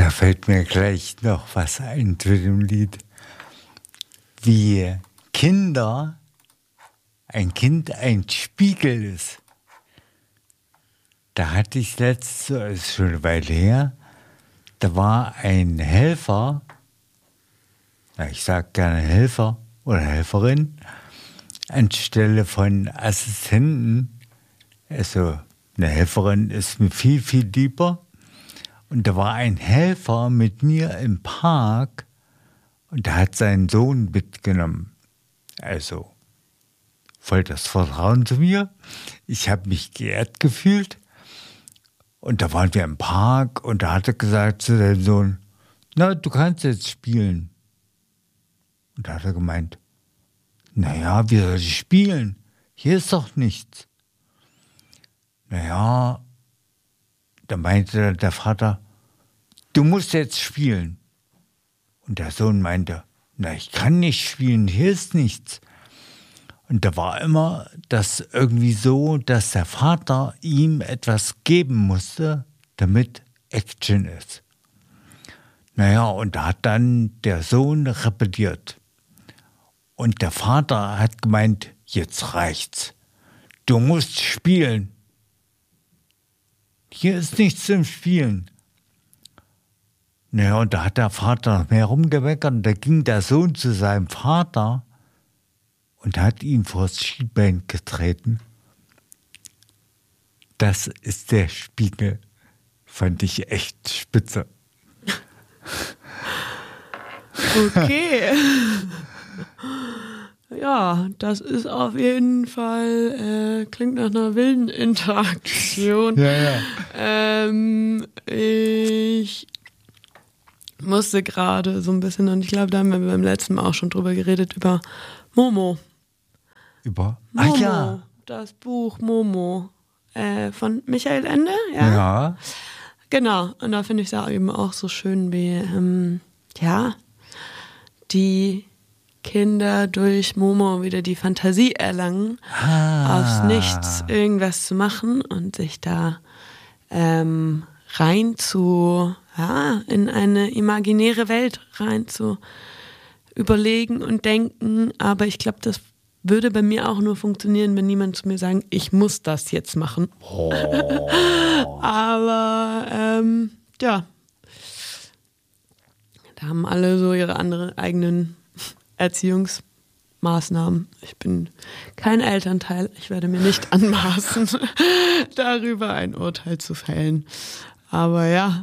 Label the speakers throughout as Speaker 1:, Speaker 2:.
Speaker 1: Da fällt mir gleich noch was ein zu dem Lied. Wie ein Kind ein Spiegel ist. Da hatte ich letztens, das ist schon eine Weile her, da war ein Helfer, ich sage gerne Helfer oder Helferin, anstelle von Assistenten. Also eine Helferin ist mir viel, viel lieber. Und da war ein Helfer mit mir im Park und der hat seinen Sohn mitgenommen. Also voll das Vertrauen zu mir. Ich habe mich geehrt gefühlt. Und da waren wir im Park und da hat er gesagt zu seinem Sohn, na, du kannst jetzt spielen. Und da hat er gemeint, naja, wie soll ich spielen? Hier ist doch nichts. Naja, da meinte der Vater, du musst jetzt spielen. Und der Sohn meinte, na, ich kann nicht spielen, hier ist nichts. Und da war immer das irgendwie so, dass der Vater ihm etwas geben musste, damit Action ist. Naja, und da hat dann der Sohn rebelliert. Und der Vater hat gemeint, jetzt reicht's. Du musst spielen. Hier ist nichts zum Spielen. Naja, und da hat der Vater noch mehr rumgemeckert und da ging der Sohn zu seinem Vater und hat ihn vors Schienbein getreten. Das ist der Spiegel. Fand ich echt spitze.
Speaker 2: Okay. Ja, das ist auf jeden Fall, klingt nach einer wilden Interaktion.
Speaker 1: Ja.
Speaker 2: Ich musste gerade so ein bisschen, und ich glaube, da haben wir beim letzten Mal auch schon drüber geredet, über Momo.
Speaker 1: Über?
Speaker 2: Momo,
Speaker 1: Ach ja.
Speaker 2: das Buch Momo von Michael Ende.
Speaker 1: Ja.
Speaker 2: Genau, und da finde ich es eben auch so schön, wie die Kinder durch Momo wieder die Fantasie erlangen, aus nichts irgendwas zu machen und sich da in eine imaginäre Welt rein zu überlegen und denken. Aber ich glaube, das würde bei mir auch nur funktionieren, wenn niemand zu mir sagt, ich muss das jetzt machen.
Speaker 1: Oh.
Speaker 2: Aber da haben alle so ihre anderen eigenen Erziehungsmaßnahmen. Ich bin kein Elternteil. Ich werde mir nicht anmaßen, darüber ein Urteil zu fällen. Aber ja.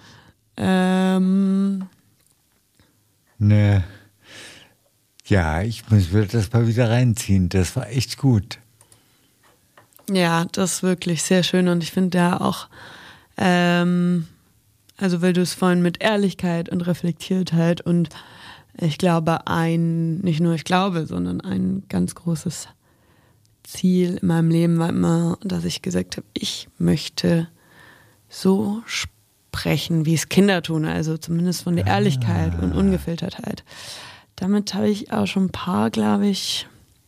Speaker 1: Ne. Ja, ich muss mir das mal wieder reinziehen. Das war echt gut.
Speaker 2: Ja, das ist wirklich sehr schön. Und ich finde ja auch, also weil du es vorhin mit Ehrlichkeit und Reflektiertheit und ich glaube, nicht nur ich glaube, sondern ein ganz großes Ziel in meinem Leben war immer, dass ich gesagt habe, ich möchte so sprechen, wie es Kinder tun, also zumindest von der Ehrlichkeit und Ungefiltertheit. Damit habe ich auch schon ein paar, glaube ich,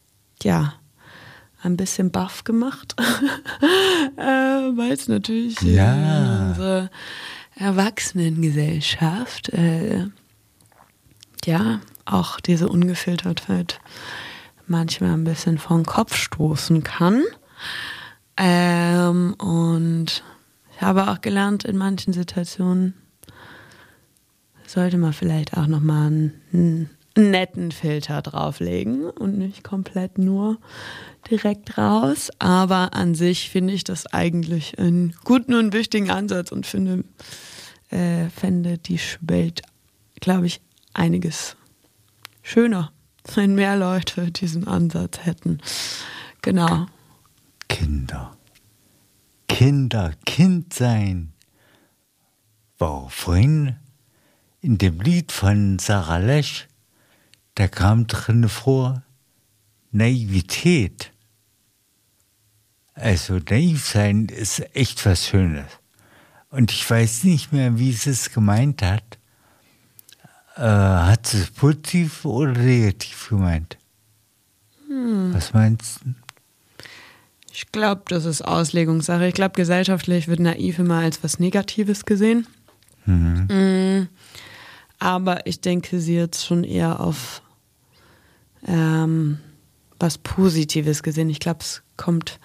Speaker 2: ein bisschen baff gemacht, weil es natürlich in unserer Erwachsenengesellschaft auch diese Ungefiltertheit manchmal ein bisschen vor den Kopf stoßen kann. Und ich habe auch gelernt, in manchen Situationen sollte man vielleicht auch nochmal einen netten Filter drauflegen und nicht komplett nur direkt raus. Aber an sich finde ich das eigentlich einen guten und wichtigen Ansatz und fände die Welt, glaube ich, einiges schöner, wenn mehr Leute diesen Ansatz hätten. Genau.
Speaker 1: Kind sein. Wow, vorhin in dem Lied von Sarah Lesch, da kam drin vor Naivität. Also naiv sein ist echt was Schönes. Und ich weiß nicht mehr, wie sie es gemeint hat. Hat sie es positiv oder negativ gemeint? Was meinst du?
Speaker 2: Ich glaube, das ist Auslegungssache. Ich glaube, gesellschaftlich wird naiv immer als was Negatives gesehen. Aber ich denke, sie jetzt schon eher auf was Positives gesehen. Ich glaube, es kommt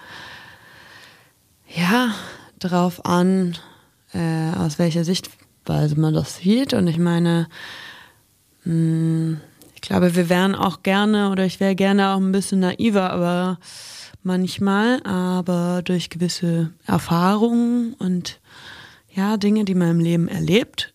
Speaker 2: drauf an, aus welcher Sichtweise man das sieht. Und ich meine, ich glaube, wir wären auch gerne oder ich wäre gerne auch ein bisschen naiver, aber manchmal, aber durch gewisse Erfahrungen und Dinge, die man im Leben erlebt,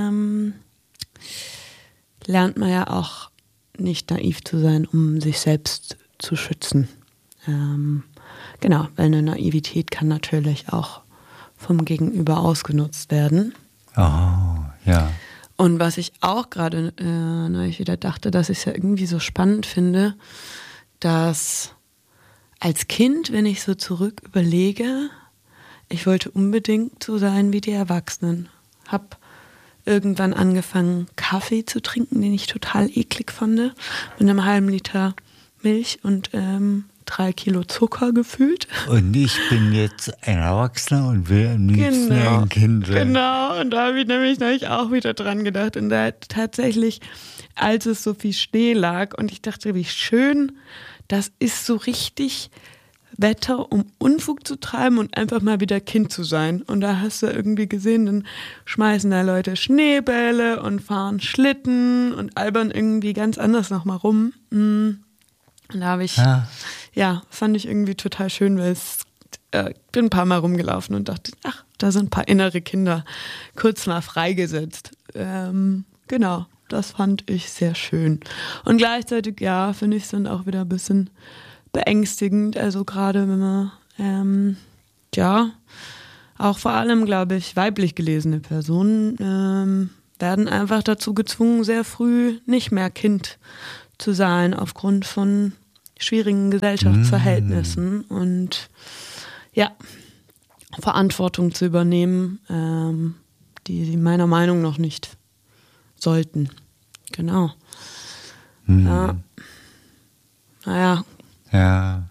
Speaker 2: lernt man ja auch nicht naiv zu sein, um sich selbst zu schützen. Genau, weil eine Naivität kann natürlich auch vom Gegenüber ausgenutzt werden.
Speaker 1: Oh, ja.
Speaker 2: Und was ich auch gerade neulich wieder dachte, dass ich es ja irgendwie so spannend finde, dass als Kind, wenn ich so zurück überlege, ich wollte unbedingt so sein wie die Erwachsenen. Hab irgendwann angefangen, Kaffee zu trinken, den ich total eklig fand, mit einem halben Liter Milch und 3 Kilo Zucker gefühlt.
Speaker 1: Und ich bin jetzt ein Erwachsener und will am liebsten ein Kind sein.
Speaker 2: Genau, und da habe ich nämlich auch wieder dran gedacht. Und da tatsächlich, als es so viel Schnee lag und ich dachte, wie schön, das ist so richtig Wetter, um Unfug zu treiben und einfach mal wieder Kind zu sein. Und da hast du irgendwie gesehen, dann schmeißen da Leute Schneebälle und fahren Schlitten und albern irgendwie ganz anders nochmal rum. Und da habe ich, fand ich irgendwie total schön, weil bin ein paar Mal rumgelaufen und dachte, ach, da sind ein paar innere Kinder kurz mal freigesetzt. Genau, das fand ich sehr schön. Und gleichzeitig, finde ich es dann auch wieder ein bisschen beängstigend, also gerade wenn man, auch vor allem, glaube ich, weiblich gelesene Personen werden einfach dazu gezwungen, sehr früh nicht mehr Kind zu sein, aufgrund von schwierigen Gesellschaftsverhältnissen und Verantwortung zu übernehmen, die sie meiner Meinung nach nicht sollten. Genau. Ja. Naja.
Speaker 1: Ja.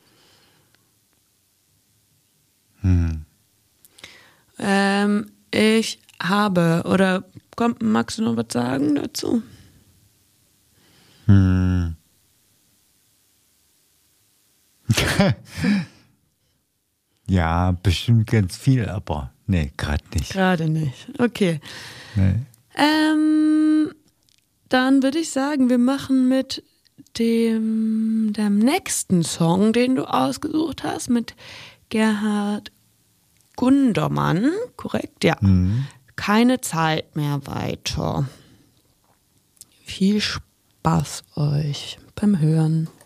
Speaker 2: Ich habe, oder magst du noch was sagen dazu?
Speaker 1: Ja, bestimmt ganz viel, aber nee, gerade nicht.
Speaker 2: Gerade nicht. Okay.
Speaker 1: Nee.
Speaker 2: Dann würde ich sagen, wir machen mit dem nächsten Song, den du ausgesucht hast, mit Gerhard Gundermann, korrekt? Ja. Keine Zeit mehr weiter. Viel Spaß euch beim Hören.